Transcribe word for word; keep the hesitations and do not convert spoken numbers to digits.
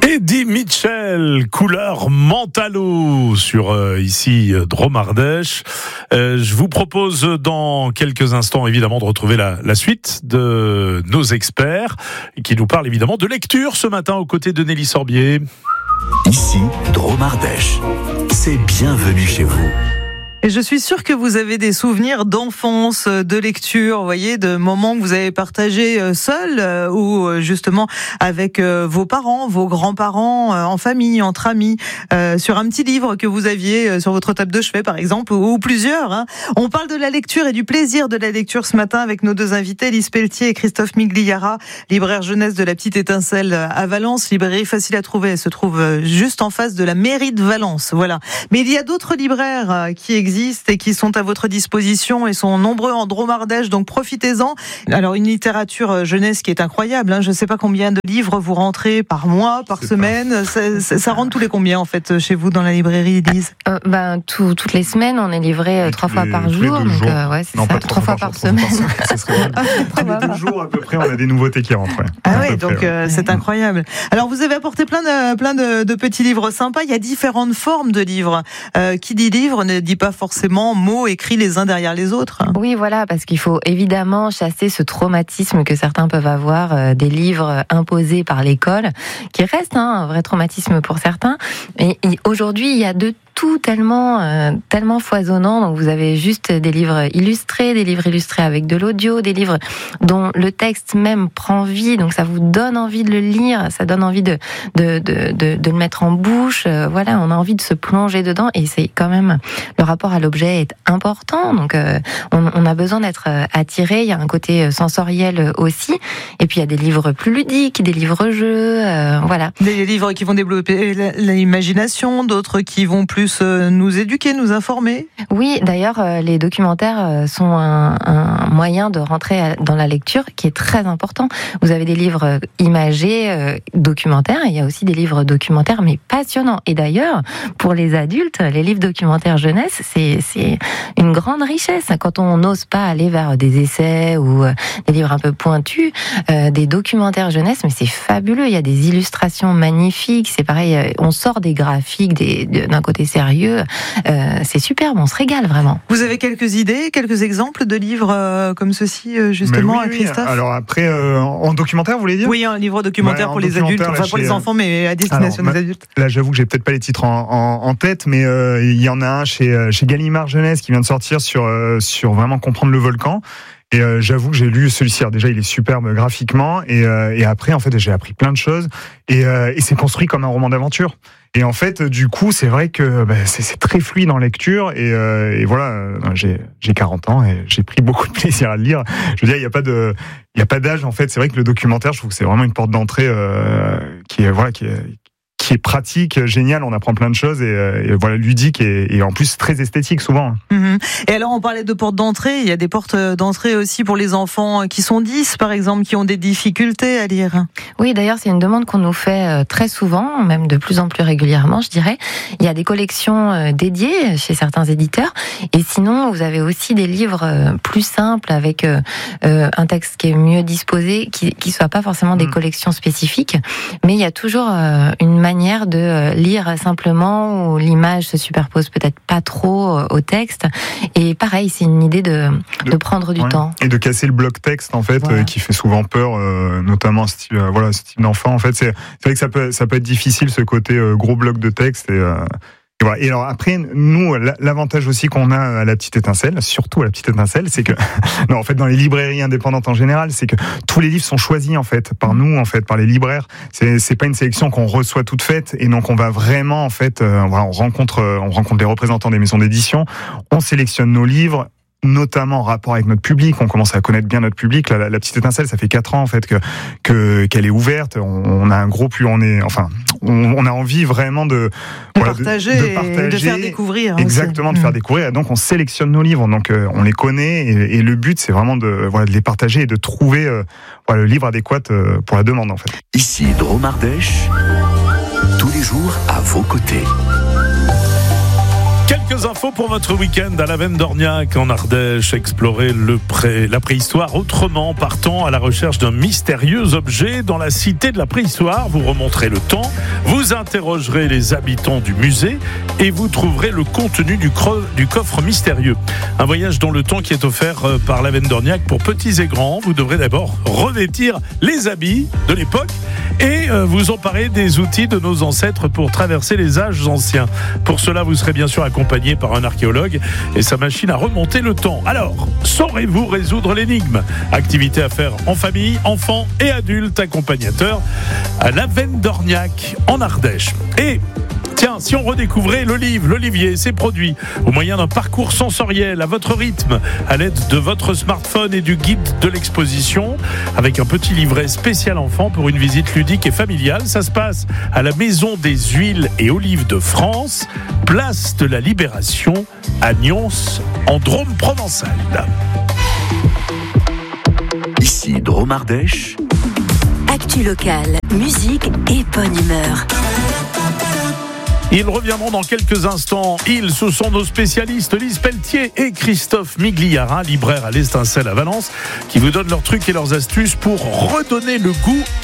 Eddie Mitchell, couleur Mentalo sur euh, ici Dromardèche. Euh, je vous propose dans quelques instants évidemment de retrouver la, la suite de nos experts qui nous parlent évidemment de lecture ce matin aux côtés de Nelly Sorbier. Ici Dromardèche, c'est bienvenue chez vous. Et je suis sûre que vous avez des souvenirs d'enfance, de lecture, vous voyez, de moments que vous avez partagés seuls ou justement avec vos parents, vos grands-parents, en famille, entre amis, euh, sur un petit livre que vous aviez sur votre table de chevet par exemple, ou plusieurs. Hein. On parle de la lecture et du plaisir de la lecture ce matin avec nos deux invités, Lise Pelletier et Christophe Migliara, libraire jeunesse de la Petite Étincelle à Valence, librairie facile à trouver, elle se trouve juste en face de la mairie de Valence. Voilà. Mais il y a d'autres libraires qui existent et qui sont à votre disposition et sont nombreux en Dromardèche, donc profitez-en. Alors une littérature jeunesse qui est incroyable, hein. Je ne sais pas combien de livres vous rentrez par mois, par C'est semaine, ça, ça, ça rentre tous les combien en fait chez vous dans la librairie, Lise? euh, ben, tout, Toutes les semaines, on est livré trois fois les, par jour, donc jours. Euh, ouais, c'est non, ça, pas trois fois par, par semaine. Ça serait tous les deux jours à peu près, on a des nouveautés qui rentrent. Ouais. Ah oui, donc près, euh, ouais. c'est incroyable. Alors vous avez apporté plein de, plein de, de petits livres sympas, il y a différentes formes de livres. Euh, qui dit livre ne dit pas forcément mots écrits les uns derrière les autres. Oui, voilà, parce qu'il faut évidemment chasser ce traumatisme que certains peuvent avoir euh, des livres imposés par l'école, qui reste hein, un vrai traumatisme pour certains. Et, et aujourd'hui, il y a de tout tellement, euh, tellement foisonnant. Donc vous avez juste des livres illustrés, des livres illustrés avec de l'audio, des livres dont le texte même prend vie. Donc ça vous donne envie de le lire, ça donne envie de de de de, de le mettre en bouche. Euh, voilà, on a envie de se plonger dedans. Et c'est quand même le rapport à l'objet est important. Donc euh, on, on a besoin d'être attiré. Il y a un côté sensoriel aussi. Et puis il y a des livres plus ludiques, des livres jeux. Euh, voilà. Des livres qui vont développer l'imagination, d'autres qui vont plus nous éduquer, nous informer. Oui, d'ailleurs, les documentaires sont un, un moyen de rentrer dans la lecture qui est très important. Vous avez des livres imagés, euh, documentaires, et il y a aussi des livres documentaires, mais passionnants. Et d'ailleurs, pour les adultes, les livres documentaires jeunesse, c'est, c'est une grande richesse. Quand on n'ose pas aller vers des essais ou euh, des livres un peu pointus, euh, des documentaires jeunesse, mais c'est fabuleux. Il y a des illustrations magnifiques. C'est pareil, on sort des graphiques des, d'un côté sérieux, euh, c'est superbe, on se régale vraiment. Vous avez quelques idées, quelques exemples de livres euh, comme ceci euh, justement, oui, à Christophe? Oui. Alors après, euh, en documentaire, vous voulez dire? Oui, un livre documentaire ouais, pour les adultes, enfin pour les enfants, mais à destination alors, des adultes. Là, j'avoue que j'ai peut-être pas les titres en, en, en tête, mais euh, il y en a un chez, chez Gallimard Jeunesse qui vient de sortir sur, euh, sur vraiment comprendre le volcan. Et euh, j'avoue que j'ai lu celui-ci. Alors déjà, il est superbe graphiquement, et, euh, et après, en fait, j'ai appris plein de choses. Et, euh, et c'est construit comme un roman d'aventure. Et en fait, du coup, c'est vrai que bah, c'est, c'est très fluide en lecture. Et, euh, et voilà, euh, j'ai, j'ai quarante ans et j'ai pris beaucoup de plaisir à le lire. Je veux dire, il n'y a pas de, il y a pas d'âge. En fait, c'est vrai que le documentaire, je trouve que c'est vraiment une porte d'entrée euh, qui est voilà, qui est qui est pratique, génial, on apprend plein de choses et, et voilà, ludique et, et en plus très esthétique souvent. Mmh. Et alors on parlait de portes d'entrée, il y a des portes d'entrée aussi pour les enfants qui sont dix par exemple, qui ont des difficultés à lire. Oui, d'ailleurs c'est une demande qu'on nous fait très souvent, même de plus en plus régulièrement je dirais. Il y a des collections dédiées chez certains éditeurs et sinon vous avez aussi des livres plus simples avec euh, un texte qui est mieux disposé, qui ne soit pas forcément des mmh. collections spécifiques, mais il y a toujours euh, une manière de lire simplement où l'image se superpose peut-être pas trop au texte. Et pareil, c'est une idée de, de, de prendre du ouais. temps. Et de casser le bloc texte, en fait, voilà. euh, qui fait souvent peur, euh, notamment ce type, euh, voilà, ce type d'enfant. En fait, c'est, c'est vrai que ça peut, ça peut être difficile, ce côté euh, gros bloc de texte. Et, euh, et voilà. Et alors après, nous, l'avantage aussi qu'on a à la Petite Étincelle, surtout à la Petite Étincelle, c'est que, non, en fait, dans les librairies indépendantes en général, c'est que tous les livres sont choisis, en fait, par nous, en fait, par les libraires. C'est, c'est pas une sélection qu'on reçoit toute faite. Et donc, on va vraiment, en fait, euh, voilà, on rencontre, on rencontre des représentants des maisons d'édition. On sélectionne nos livres, notamment en rapport avec notre public. On commence à connaître bien notre public. La, la, la Petite Étincelle, ça fait quatre ans en fait que, que qu'elle est ouverte. On, on a un gros plus, on est, enfin, on, on a envie vraiment de, de, voilà, partager, de, de partager, et de faire découvrir. Exactement, aussi. de faire mmh. découvrir. Et donc, on sélectionne nos livres. Donc, euh, on les connaît. Et, et le but, c'est vraiment de, voilà, de les partager et de trouver euh, voilà, le livre adéquat euh, pour la demande en fait. Ici Dromardèche, tous les jours à vos côtés. Quelques infos pour votre week-end à la Veine d'Orniac en Ardèche. Explorer le pré... la préhistoire autrement, partant à la recherche d'un mystérieux objet dans la cité de la préhistoire. Vous remonterez le temps, vous interrogerez les habitants du musée et vous trouverez le contenu du, cro... du coffre mystérieux. Un voyage dans le temps qui est offert par la Veine d'Orniac pour petits et grands. Vous devrez d'abord revêtir les habits de l'époque et vous emparer des outils de nos ancêtres pour traverser les âges anciens. Pour cela, vous serez bien sûr accompagné par un archéologue et sa machine à remonter le temps. Alors, saurez-vous résoudre l'énigme ? Activité à faire en famille, enfants et adultes, accompagnateurs à la Veine d'Orniac en Ardèche. Et tiens, si on redécouvrait le livre, l'Olivier et ses produits, au moyen d'un parcours sensoriel à votre rythme, à l'aide de votre smartphone et du guide de l'exposition, avec un petit livret spécial enfant pour une visite ludique et familiale. Ça se passe à la Maison des Huiles et Olives de France, place de la Libération, à Nyons, en Drôme provençal. Ici, Drôme Ardèche. Actu locale, musique et bonne humeur. Ils reviendront dans quelques instants. Ils, ce sont nos spécialistes Lise Pelletier et Christophe Migliara, libraire à l'Estincelle à Valence, qui vous donnent leurs trucs et leurs astuces pour redonner le goût